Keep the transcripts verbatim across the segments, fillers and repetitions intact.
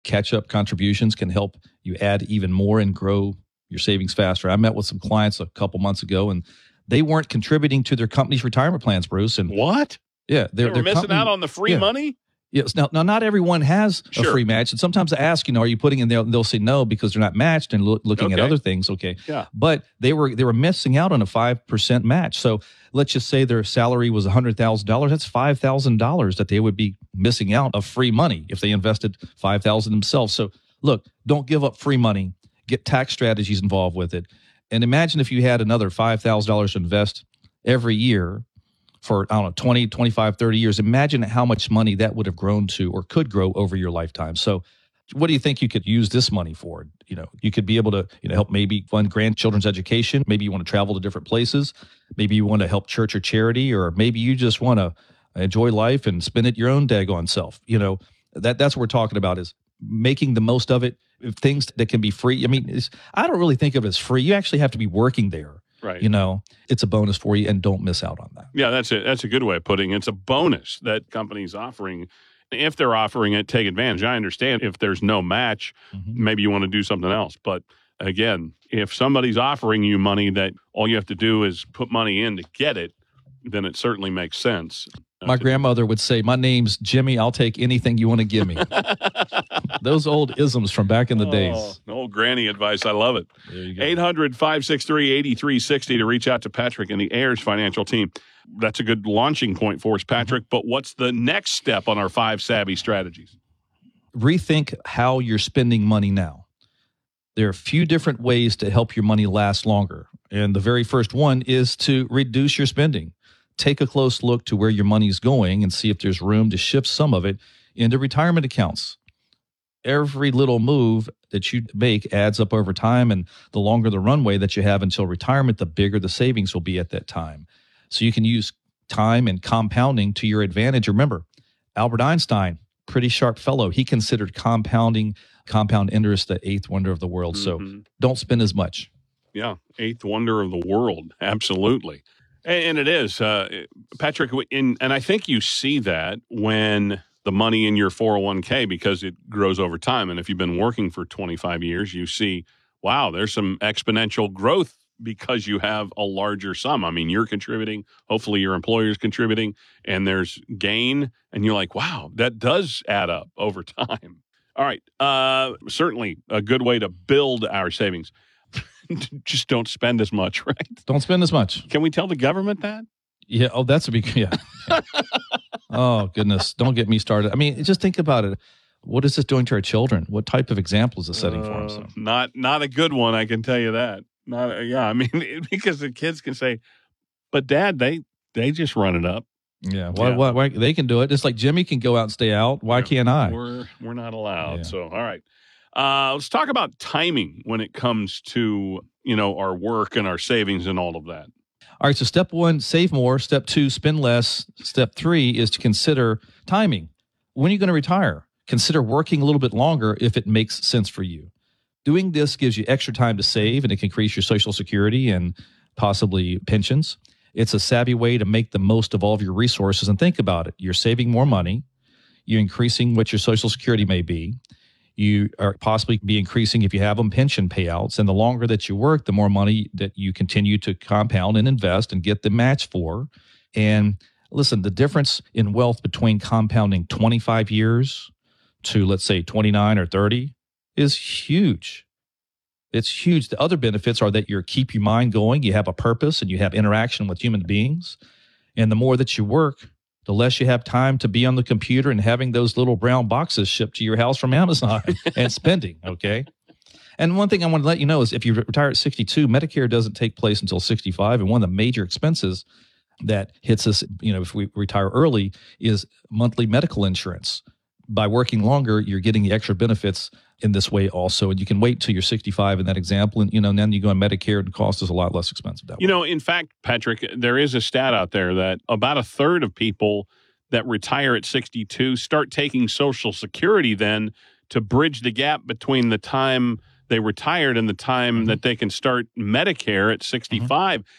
catch-up contributions can help you add even more and grow your savings faster. I met with some clients a couple months ago, and they weren't contributing to their company's retirement plans, Bruce. And what? Yeah, they were missing company, out on the free yeah. money. Yes. Now, now, not everyone has sure. a free match, and sometimes I ask, you know, are you putting in there? They'll say no because they're not matched and lo- looking okay. at other things. Okay. Yeah. But they were they were missing out on a five percent match. So let's just say their salary was a hundred thousand dollars. That's five thousand dollars that they would be missing out of free money if they invested five thousand themselves. So look, don't give up free money. Get tax strategies involved with it, and imagine if you had another five thousand dollars to invest every year for, I don't know, twenty, twenty-five, thirty years. Imagine how much money that would have grown to or could grow over your lifetime. So what do you think you could use this money for? You know, you could be able to, you know, help maybe fund grandchildren's education. Maybe you want to travel to different places. Maybe you want to help church or charity, or maybe you just want to enjoy life and spend it your own daggone self. You know, that that's what we're talking about, is making the most of it. Things that can be free. I mean, it's, I don't really think of it as free. You actually have to be working there. Right. You know, it's a bonus for you, and don't miss out on that. Yeah, that's a, that's a good way of putting it. It's a bonus that companies offering. If they're offering it, take advantage. I understand if there's no match, mm-hmm. maybe you want to do something else. But again, if somebody's offering you money that all you have to do is put money in to get it, then it certainly makes sense. My grandmother would say, my name's Jimmy. I'll take anything you want to give me. Those old isms from back in the oh, days. Old granny advice. I love it. eight eight hundred, five six three, eight three six zero to reach out to Patrick and the Heirs Financial team. That's a good launching point for us, Patrick. But what's the next step on our five savvy strategies? Rethink how you're spending money now. There are a few different ways to help your money last longer. And the very first one is to reduce your spending. Take a close look to where your money's going and see if there's room to shift some of it into retirement accounts. Every little move that you make adds up over time, and the longer the runway that you have until retirement, the bigger the savings will be at that time. So you can use time and compounding to your advantage. Remember, Albert Einstein, pretty sharp fellow, he considered compounding, compound interest the eighth wonder of the world. Mm-hmm. So don't spend as much. Yeah, eighth wonder of the world. Absolutely. And it is, uh, Patrick, in, and I think you see that when the money in your four oh one k, because it grows over time. And if you've been working for twenty-five years, you see, wow, there's some exponential growth because you have a larger sum. I mean, you're contributing, hopefully your employer's contributing, and there's gain. And you're like, wow, that does add up over time. All right. Uh, certainly a good way to build our savings. Just don't spend as much, right? Don't spend as much. Can we tell the government that? Yeah. Oh, that's a big, yeah. Oh, goodness. Don't get me started. I mean, just think about it. What is this doing to our children? What type of example is it setting uh, for them? So? Not not a good one, I can tell you that. Not a, Yeah, I mean, because the kids can say, but Dad, they they just run it up. Yeah, why, yeah. Why, why, they can do it. It's like Jimmy can go out and stay out. Why yeah, can't I? We're, we're not allowed. Yeah. So, all right. Uh, let's talk about timing when it comes to, you know, our work and our savings and all of that. All right, so step one, save more. Step two, spend less. Step three is to consider timing. When are you going to retire? Consider working a little bit longer if it makes sense for you. Doing this gives you extra time to save, and it can increase your Social Security and possibly pensions. It's a savvy way to make the most of all of your resources. And think about it. You're saving more money. You're increasing what your Social Security may be. You are possibly be increasing, if you have them, pension payouts. And the longer that you work, the more money that you continue to compound and invest and get the match for. And listen, the difference in wealth between compounding twenty-five years to, let's say, twenty-nine or thirty is huge. It's huge. The other benefits are that you keep your mind going, you have a purpose, and you have interaction with human beings. And the more that you work, the less you have time to be on the computer and having those little brown boxes shipped to your house from Amazon and spending, okay? And one thing I want to let you know is if you retire at sixty-two, Medicare doesn't take place until sixty-five, and one of the major expenses that hits us, you know, if we retire early is monthly medical insurance. By working longer, you're getting the extra benefits in this way also. And you can wait till you're sixty-five in that example. And, you know, and then you go on Medicare and the cost is a lot less expensive that way. You know, in fact, Patrick, there is a stat out there that about a third of people that retire at sixty-two start taking Social Security then to bridge the gap between the time they retired and the time mm-hmm. that they can start Medicare at sixty-five. Mm-hmm.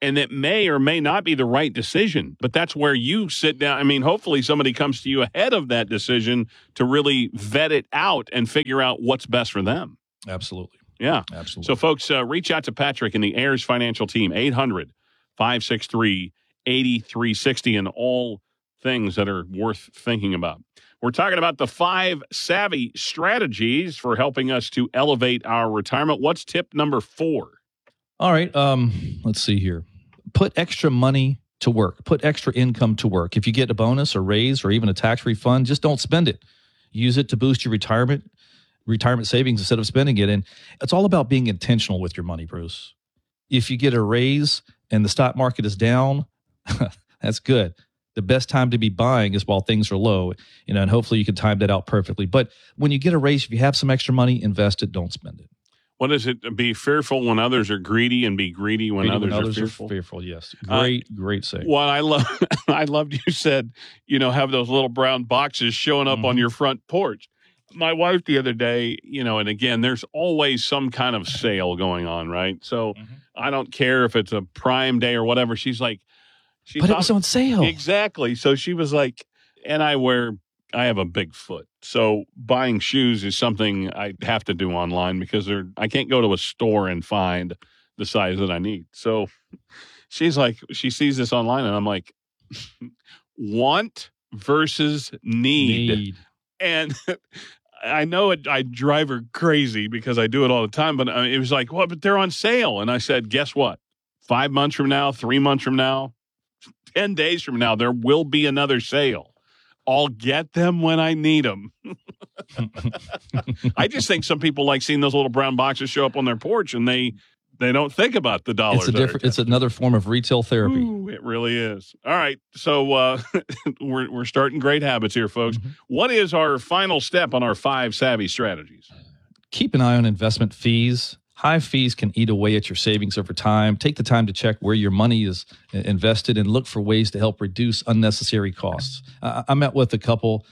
and it may or may not be the right decision. But that's where you sit down. I mean, hopefully somebody comes to you ahead of that decision to really vet it out and figure out what's best for them. Absolutely. Yeah. Absolutely. So, folks, uh, reach out to Patrick and the Heirs Financial Team, eight hundred, five six three, eight three six zero, and all things that are worth thinking about. We're talking about the five savvy strategies for helping us to elevate our retirement. What's tip number four? All right. Um, let's see here. Put extra money to work. Put extra income to work. If you get a bonus or raise or even a tax refund, just don't spend it. Use it to boost your retirement, retirement savings instead of spending it. And it's all about being intentional with your money, Bruce. If you get a raise and the stock market is down, that's good. The best time to be buying is while things are low, you know, and hopefully you can time that out perfectly. But when you get a raise, if you have some extra money, invest it, don't spend it. What is it? Be fearful when others are greedy, and be greedy when, greedy others, when others are fearful. Are fearful, yes. Great, uh, great saying. Well, I love, I loved you said, you know, have those little brown boxes showing up mm-hmm. on your front porch. My wife the other day, you know, and again, there's always some kind of sale going on, right? So mm-hmm. I don't care if it's a Prime Day or whatever. She's like, she but thought, it was on sale. Exactly. So she was like, and I wear. I have a big foot, so buying shoes is something I have to do online because they're, I can't go to a store and find the size that I need. So she's like, she sees this online, and I'm like, want versus need. need. And I know it, I drive her crazy because I do it all the time, but it was like, well, but they're on sale. And I said, guess what? Five months from now, three months from now, ten days from now, there will be another sale. I'll get them when I need them. I just think some people like seeing those little brown boxes show up on their porch, and they they don't think about the dollars. It's a different. It's another form of retail therapy. Ooh, it really is. All right, so uh, we're we're starting great habits here, folks. Mm-hmm. What is our final step on our five savvy strategies? Keep an eye on investment fees. High fees can eat away at your savings over time. Take the time to check where your money is invested and look for ways to help reduce unnecessary costs. I, I met with a couple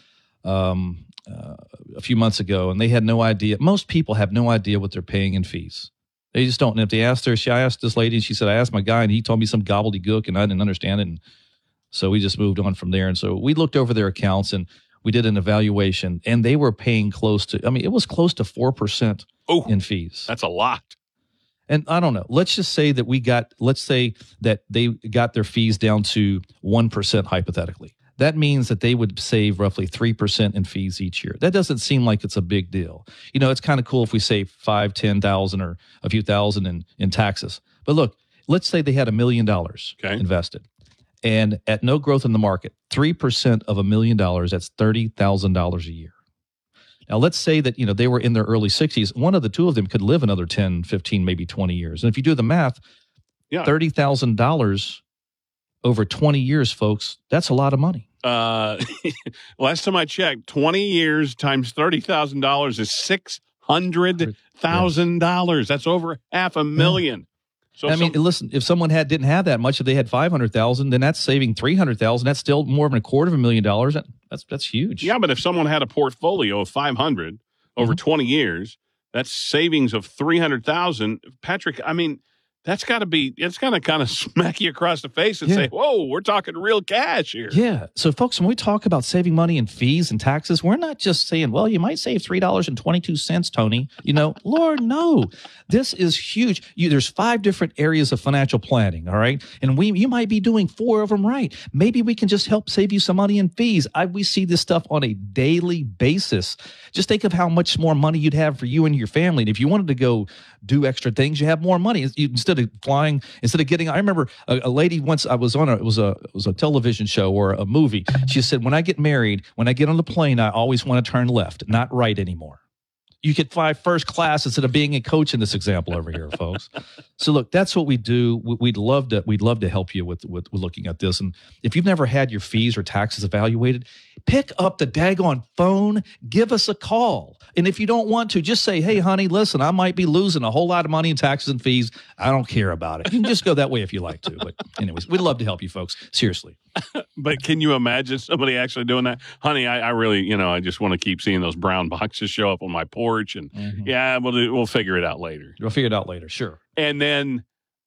um, uh, a few months ago, and they had no idea. Most people have no idea what they're paying in fees. They just don't. And if they asked her, she, I asked this lady, and she said, I asked my guy, and he told me some gobbledygook, and I didn't understand it. And so we just moved on from there. And so we looked over their accounts, and we did an evaluation, and they were paying close to, I mean, it was close to four percent. Oh, in fees. That's a lot. And I don't know. Let's just say that we got, let's say that they got their fees down to one percent hypothetically. That means that they would save roughly three percent in fees each year. That doesn't seem like it's a big deal. You know, it's kind of cool if we save five, ten thousand or a few thousand in, in taxes. But look, let's say they had a million dollars invested. And at no growth in the market, three percent of a million dollars, that's thirty thousand dollars a year. Now, let's say that, you know, they were in their early sixties. One of the two of them could live another ten, fifteen, maybe twenty years. And if you do the math, yeah. thirty thousand dollars over twenty years, folks, that's a lot of money. Uh, last time I checked, twenty years times thirty thousand dollars is six hundred thousand dollars. That's over half a million. Yeah. So I mean, some, listen, if someone had didn't have that much, if they had five hundred thousand, then that's saving three hundred thousand. That's still more than a quarter of a million dollars. That, that's that's huge. Yeah, but if someone had a portfolio of five hundred over mm-hmm. twenty years, that's savings of three hundred thousand. Patrick, I mean, that's got to be, it's got to kind of smack you across the face and yeah. say, whoa, we're talking real cash here. Yeah. So, folks, when we talk about saving money in fees and taxes, we're not just saying, well, you might save three dollars and twenty-two cents, Tony. You know, Lord, no. This is huge. You, there's five different areas of financial planning, all right? And we you might be doing four of them right. Maybe we can just help save you some money in fees. I, we see this stuff on a daily basis. Just think of how much more money you'd have for you and your family. And if you wanted to go do extra things, you have more money. You, instead of flying, instead of getting, I remember a, a lady once, I was on a, it was a, it was a television show or a movie. She said, when I get married, when I get on the plane, I always want to turn left, not right anymore. You could fly first class instead of being a coach in this example over here, folks. So look, that's what we do. We'd love to, we'd love to help you with, with, with looking at this. And if you've never had your fees or taxes evaluated, pick up the daggone phone, give us a call. And if you don't want to, just say, hey, honey, listen, I might be losing a whole lot of money in taxes and fees. I don't care about it. You can just go that way if you like to. But anyways, we'd love to help you, folks. Seriously. But can you imagine somebody actually doing that? Honey, I, I really, you know, I just want to keep seeing those brown boxes show up on my porch. And mm-hmm. yeah, we'll, do, we'll figure it out later. We'll figure it out later. Sure. And then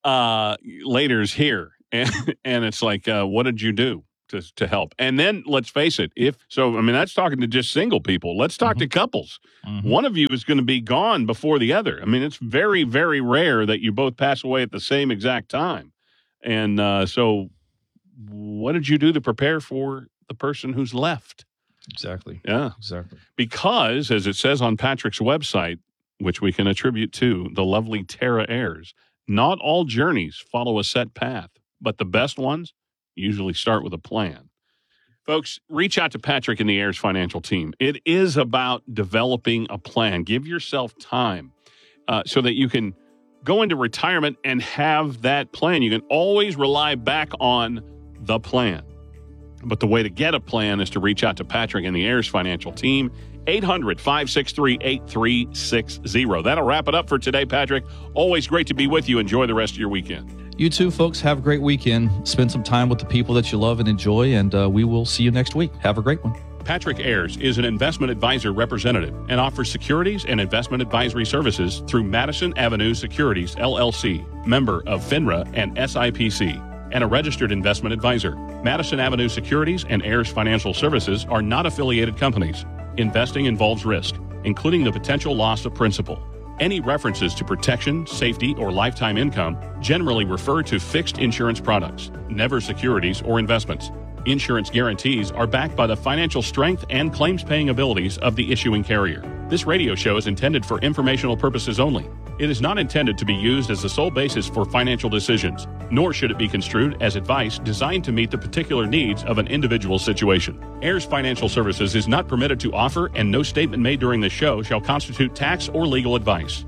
uh, later's here. And, and it's like, uh, what did you do to, to help? And then let's face it, if so, I mean, that's talking to just single people. Let's talk mm-hmm. to couples. Mm-hmm. One of you is going to be gone before the other. I mean, it's very, very rare that you both pass away at the same exact time. And uh, so what did you do to prepare for the person who's left? Exactly. Yeah. Exactly. Because, as it says on Patrick's website, which we can attribute to the lovely Tara Ayers, not all journeys follow a set path, but the best ones usually start with a plan. Folks, reach out to Patrick and the Ayers Financial Team. It is about developing a plan. Give yourself time uh, so that you can go into retirement and have that plan. You can always rely back on the plan. But the way to get a plan is to reach out to Patrick and the Ayers Financial Team, eight hundred, five six three, eight three six zero. That'll wrap it up for today, Patrick. Always great to be with you. Enjoy the rest of your weekend. You too, folks. Have a great weekend. Spend some time with the people that you love and enjoy, and uh, we will see you next week. Have a great one. Patrick Ayers is an investment advisor representative and offers securities and investment advisory services through Madison Avenue Securities, L L C, member of FINRA and S I P C, and a registered investment advisor. Madison Avenue Securities and Ayers Financial Services are not affiliated companies. Investing involves risk, including the potential loss of principal. Any references to protection, safety, or lifetime income generally refer to fixed insurance products, never securities or investments. Insurance guarantees are backed by the financial strength and claims-paying abilities of the issuing carrier. This radio show is intended for informational purposes only. It is not intended to be used as the sole basis for financial decisions, nor should it be construed as advice designed to meet the particular needs of an individual situation. Ayers Financial Services is not permitted to offer, and no statement made during this show shall constitute tax or legal advice.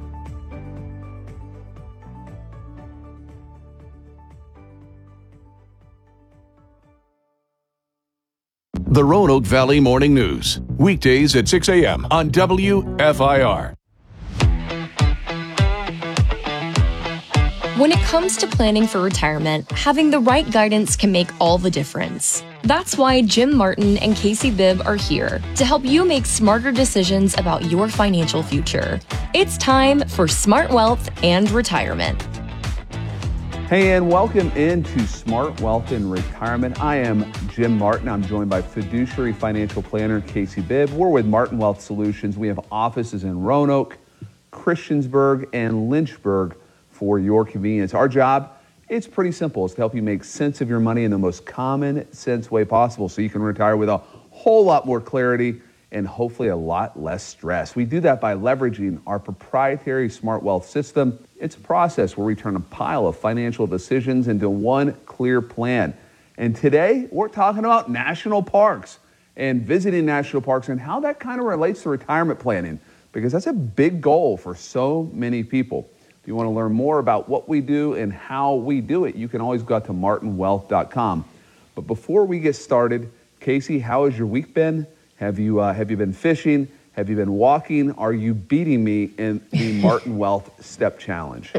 The Roanoke Valley Morning News, weekdays at six a.m. on W F I R. When it comes to planning for retirement, having the right guidance can make all the difference. That's why Jim Martin and Casey Bibb are here to help you make smarter decisions about your financial future. It's time for Smart Wealth and Retirement. Hey, and welcome into Smart Wealth and Retirement. I am Jim Martin. I'm joined by fiduciary financial planner Casey Bibb. We're with Martin Wealth Solutions. We have offices in Roanoke, Christiansburg, and Lynchburg for your convenience. Our job, it's pretty simple. It's to help you make sense of your money in the most common sense way possible so you can retire with a whole lot more clarity and hopefully a lot less stress. We do that by leveraging our proprietary Smart Wealth system. It's a process where we turn a pile of financial decisions into one clear plan. And today, we're talking about national parks and visiting national parks and how that kind of relates to retirement planning, because that's a big goal for so many people. If you want to learn more about what we do and how we do it, you can always go out to martin wealth dot com. But before we get started, Casey, how has your week been? Have you uh, have you been fishing? Have you been walking? Are you beating me in the Martin Wealth Step Challenge?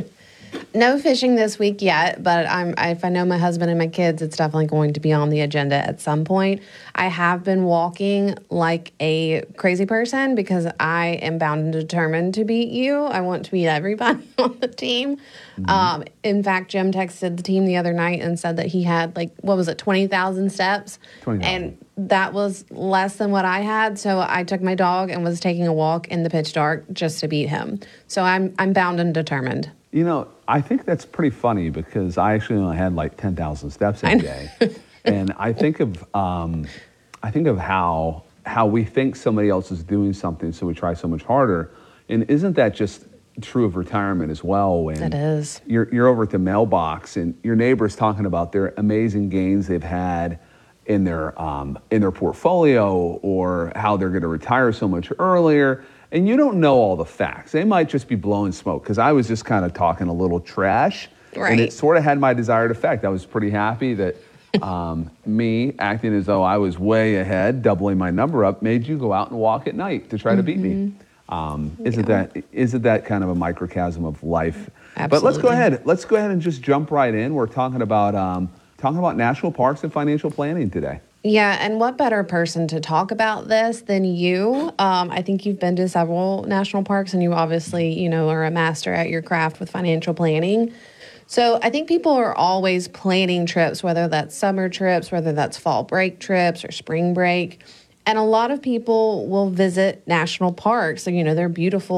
No fishing this week yet, but I'm, if I know my husband and my kids, it's definitely going to be on the agenda at some point. I have been walking like a crazy person because I am bound and determined to beat you. I want to beat everybody on the team. Mm-hmm. Um, in fact, Jim texted the team the other night and said that he had like, what was it, twenty thousand steps? twenty thousand. And that was less than what I had. So I took my dog and was taking a walk in the pitch dark just to beat him. So I'm I'm bound and determined. You know, I think that's pretty funny because I actually only had like ten thousand steps a day. And I think of um, I think of how how we think somebody else is doing something, so we try so much harder. And isn't that just true of retirement as well? When it is. You're, you're over at the mailbox and your neighbor's talking about their amazing gains they've had in their um, in their portfolio or how they're going to retire so much earlier. And you don't know all the facts. They might just be blowing smoke because I was just kind of talking a little trash. Right. And it sort of had my desired effect. I was pretty happy that um, me acting as though I was way ahead, doubling my number up, made you go out and walk at night to try mm-hmm. to beat me. Um, isn't yeah. that isn't that kind of a microcosm of life? Absolutely. But let's go ahead. Let's go ahead and just jump right in. We're talking about um, talking about national parks and financial planning today. Yeah, and what better person to talk about this than you? Um, I think you've been to several national parks, and you obviously, you know, are a master at your craft with financial planning. So I think people are always planning trips, whether that's summer trips, whether that's fall break trips or spring break. And a lot of people will visit national parks. So, you know, they're beautiful